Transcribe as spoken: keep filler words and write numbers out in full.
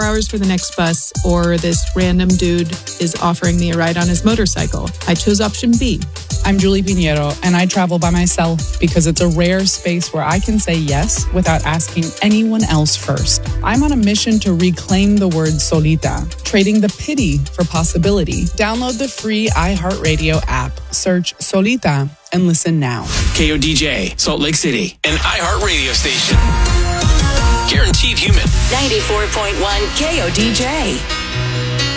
twenty-four hours for the next bus, or this random dude is offering me a ride on his motorcycle. I chose option B. I'm Julie Pinheiro, and I travel by myself because it's a rare space where I can say yes without asking anyone else first. I'm on a mission to reclaim the word solita, trading the pity for possibility. Download the free iHeartRadio app, search Solita, and listen now. K O D J, Salt Lake City, an iHeartRadio station. Guaranteed human. ninety-four point one K O D J.